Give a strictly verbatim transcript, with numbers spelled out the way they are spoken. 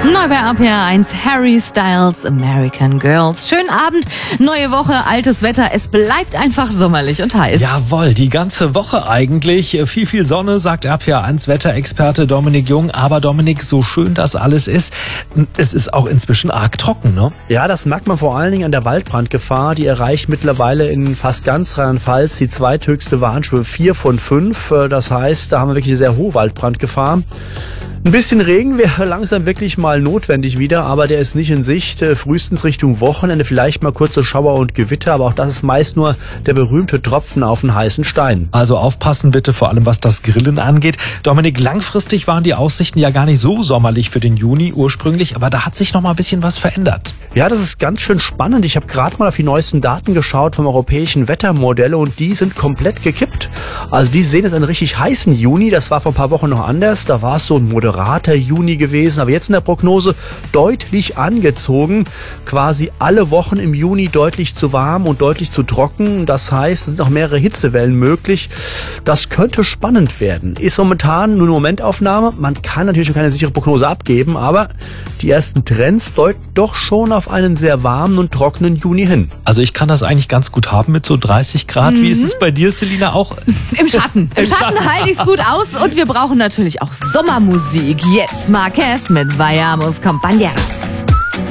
Neu bei A P R eins, Harry Styles, American Girls. Schönen Abend, neue Woche, altes Wetter. Es bleibt einfach sommerlich und heiß. Jawohl, die ganze Woche eigentlich. Viel, viel Sonne, sagt A P R eins Wetterexperte Dominik Jung. Aber Dominik, so schön das alles ist, es ist auch inzwischen arg trocken, ne? Ja, das merkt man vor allen Dingen an der Waldbrandgefahr. Die erreicht mittlerweile in fast ganz Rheinland-Pfalz die zweithöchste Warnstufe vier von fünf. Das heißt, da haben wir wirklich eine sehr hohe Waldbrandgefahr. Ein bisschen Regen wäre langsam wirklich mal notwendig wieder, aber der ist nicht in Sicht. Frühestens Richtung Wochenende vielleicht mal kurze Schauer und Gewitter, aber auch das ist meist nur der berühmte Tropfen auf den heißen Stein. Also aufpassen bitte, vor allem was das Grillen angeht. Dominik, langfristig waren die Aussichten ja gar nicht so sommerlich für den Juni ursprünglich, aber da hat sich noch mal ein bisschen was verändert. Ja, das ist ganz schön spannend. Ich habe gerade mal auf die neuesten Daten geschaut vom europäischen Wettermodell und die sind komplett gekippt. Also die sehen jetzt einen richtig heißen Juni. Das war vor ein paar Wochen noch anders. Da war es so ein moderater Juni gewesen, aber jetzt in der Prognose deutlich angezogen. Quasi alle Wochen im Juni deutlich zu warm und deutlich zu trocken. Das heißt, es sind noch mehrere Hitzewellen möglich. Das könnte spannend werden. Ist momentan nur eine Momentaufnahme. Man kann natürlich schon keine sichere Prognose abgeben, aber die ersten Trends deuten doch schon auf einen sehr warmen und trockenen Juni hin. Also ich kann das eigentlich ganz gut haben mit so dreißig Grad. Mhm. Wie ist es bei dir, Selina, auch? Im Schatten. Im Schatten halte ich es gut aus und wir brauchen natürlich auch Sommermusik. Jetzt Marquez mit Vayamos Compañeros.